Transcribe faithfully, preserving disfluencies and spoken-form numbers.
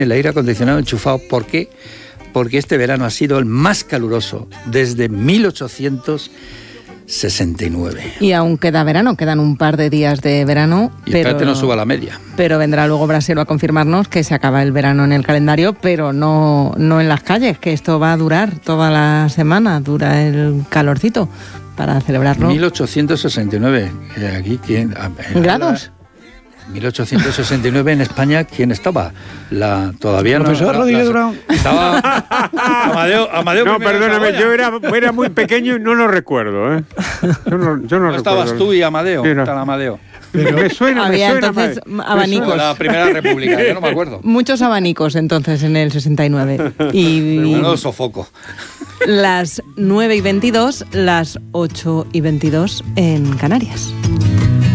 el aire acondicionado enchufado. ¿Por qué? Porque este verano ha sido el más caluroso desde mil ochocientos sesenta y nueve. Y aún queda verano, quedan un par de días de verano. Y pero espérate no suba la media. Pero vendrá luego Brasil a confirmarnos que se acaba el verano en el calendario, pero no, no en las calles, que esto va a durar toda la semana, dura el calorcito para celebrarlo. mil ochocientos sesenta y nueve. Eh, aquí, ¿quién? ¿Grados? mil ochocientos sesenta y nueve en España, ¿quién estaba? La todavía no. Profesor Rodríguez Durán. Estaba Amadeo, Amadeo No, perdóname, yo era, era muy pequeño y no lo recuerdo, ¿eh? Yo no, yo no, no estabas recuerdo. tú y Amadeo, Sí, no. Tal Amadeo. Pero me suena, Había me suena, entonces me, abanicos. me suena. La Primera República, yo no me acuerdo. Muchos abanicos entonces en el sesenta y nueve. Y Menudo sofoco. las nueve y veintidós, las ocho y veintidós en Canarias.